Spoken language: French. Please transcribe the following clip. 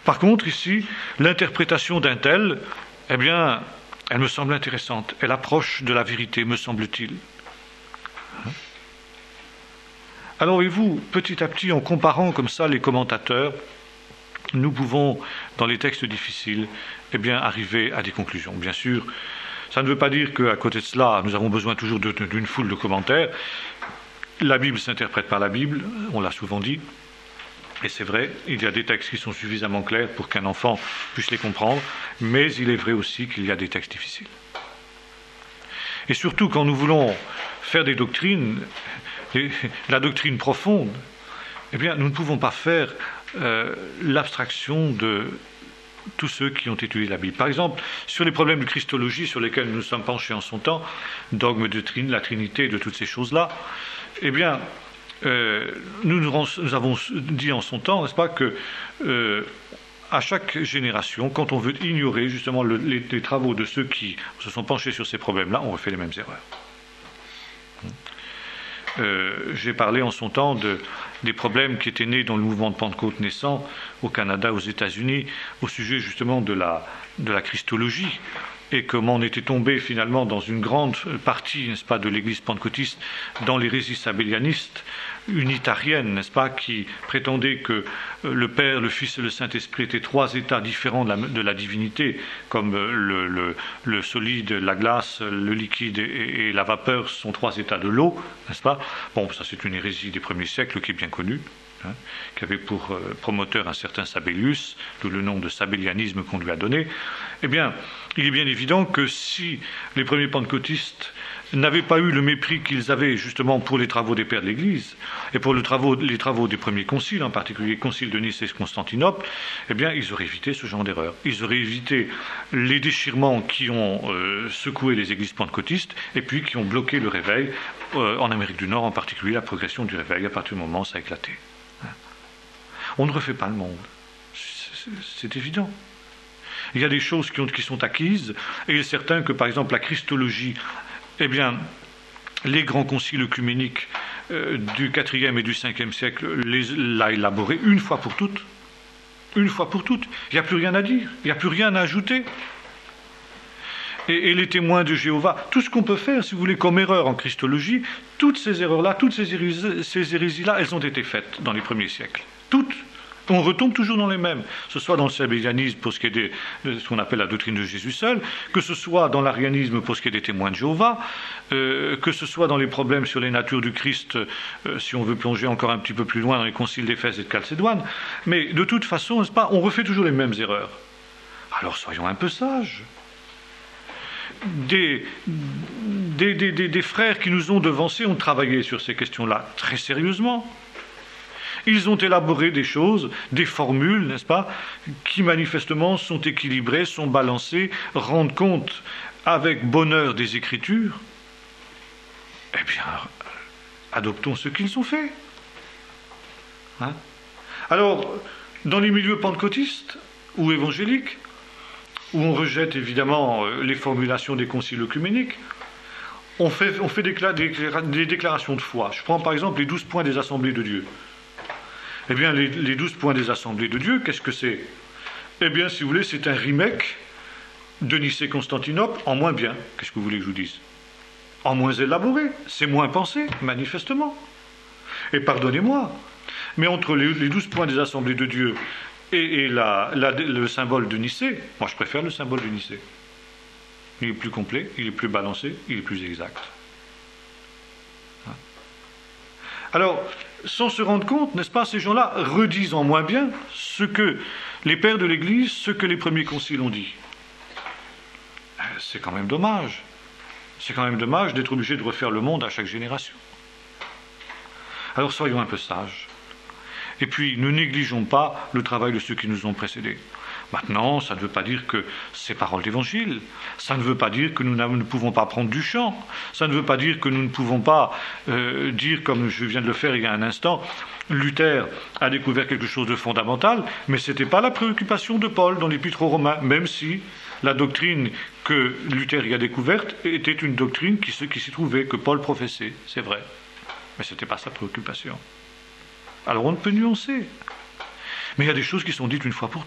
Par contre, ici, l'interprétation d'un tel, eh bien, elle me semble intéressante. Elle approche de la vérité, me semble-t-il. Alors, voyez-vous, petit à petit, en comparant comme ça les commentateurs, nous pouvons, dans les textes difficiles, eh bien, arriver à des conclusions. Bien sûr, ça ne veut pas dire qu'à côté de cela, nous avons besoin toujours d'une foule de commentaires. La Bible s'interprète par la Bible, on l'a souvent dit, et c'est vrai, il y a des textes qui sont suffisamment clairs pour qu'un enfant puisse les comprendre, mais il est vrai aussi qu'il y a des textes difficiles. Et surtout, quand nous voulons faire des doctrines, la doctrine profonde, eh bien, nous ne pouvons pas faire l'abstraction de tous ceux qui ont étudié la Bible. Par exemple, sur les problèmes de christologie sur lesquels nous nous sommes penchés en son temps, dogme de la Trinité, de toutes ces choses-là, eh bien, nous avons dit en son temps, n'est-ce pas, que à chaque génération, quand on veut ignorer justement les travaux de ceux qui se sont penchés sur ces problèmes-là, on refait les mêmes erreurs. J'ai parlé en son temps des problèmes qui étaient nés dans le mouvement de Pentecôte naissant au Canada, aux États-Unis, au sujet justement de la christologie, et comment on était tombé finalement dans une grande partie, n'est-ce pas, de l'Église pentecôtiste, dans l'hérésie sabellianiste, unitarienne, n'est-ce pas, qui prétendait que le Père, le Fils et le Saint-Esprit étaient trois états différents de la divinité, comme le solide, la glace, le liquide et la vapeur sont trois états de l'eau, n'est-ce pas? Bon, ça c'est une hérésie des premiers siècles qui est bien connue, qui avait pour promoteur un certain Sabellius, d'où le nom de sabellianisme qu'on lui a donné. Eh bien, il est bien évident que si les premiers pentecôtistes n'avaient pas eu le mépris qu'ils avaient justement pour les travaux des pères de l'Église, et pour les travaux des premiers conciles, en particulier le concile de Nice et de Constantinople, eh bien, ils auraient évité ce genre d'erreur. Ils auraient évité les déchirements qui ont secoué les églises pentecôtistes, et puis qui ont bloqué le réveil, en Amérique du Nord en particulier, la progression du réveil, à partir du moment où ça a éclaté. On ne refait pas le monde. C'est évident. Il y a des choses qui sont acquises, et il est certain que, par exemple, la christologie, eh bien, les grands conciles œcuméniques du IVe et du Ve siècle l'a élaboré une fois pour toutes. Une fois pour toutes. Il n'y a plus rien à dire, il n'y a plus rien à ajouter. Et les témoins de Jéhovah, tout ce qu'on peut faire, si vous voulez, comme erreur en christologie, toutes ces erreurs-là, toutes ces hérésies-là, elles ont été faites dans les premiers siècles. Toutes. On retombe toujours dans les mêmes, que ce soit dans le sabellianisme pour ce qui est de ce qu'on appelle la doctrine de Jésus seul, que ce soit dans l'arianisme pour ce qui est des témoins de Jéhovah, que ce soit dans les problèmes sur les natures du Christ, si on veut plonger encore un petit peu plus loin dans les conciles d'Éphèse et de Chalcédoine. Mais de toute façon, n'est-ce pas, on refait toujours les mêmes erreurs. Alors soyons un peu sages. Des frères qui nous ont devancés ont travaillé sur ces questions-là très sérieusement. Ils ont élaboré des choses, des formules, n'est-ce pas, qui manifestement sont équilibrées, sont balancées, rendent compte avec bonheur des Écritures. Eh bien, adoptons ce qu'ils ont fait. Alors, dans les milieux pentecôtistes ou évangéliques, où on rejette évidemment les formulations des conciles œcuméniques, on fait des déclarations de foi. Je prends par exemple les 12 points des assemblées de Dieu. Eh bien, les 12 points des assemblées de Dieu, qu'est-ce que c'est? Eh bien, si vous voulez, c'est un remake de Nicée-Constantinople en moins bien. Qu'est-ce que vous voulez que je vous dise? En moins élaboré, c'est moins pensé, manifestement. Et pardonnez-moi, mais entre les 12 points des assemblées de Dieu et le symbole de Nicée, moi je préfère le symbole de Nicée. Il est plus complet, il est plus balancé, il est plus exact. Alors, sans se rendre compte, n'est-ce pas, ces gens-là redisent en moins bien ce que les pères de l'Église, ce que les premiers conciles ont dit. C'est quand même dommage. C'est quand même dommage d'être obligé de refaire le monde à chaque génération. Alors soyons un peu sages. Et puis, ne négligeons pas le travail de ceux qui nous ont précédés. Maintenant, ça ne veut pas dire que c'est parole d'évangile. Ça ne veut pas dire que nous ne pouvons pas prendre du chant. Ça ne veut pas dire que nous ne pouvons pas dire, comme je viens de le faire il y a un instant, Luther a découvert quelque chose de fondamental, mais ce n'était pas la préoccupation de Paul dans l'Épître aux Romains, même si la doctrine que Luther y a découverte était une doctrine qui s'y trouvait, que Paul professait, c'est vrai. Mais ce n'était pas sa préoccupation. Alors on ne peut nuancer. Mais il y a des choses qui sont dites une fois pour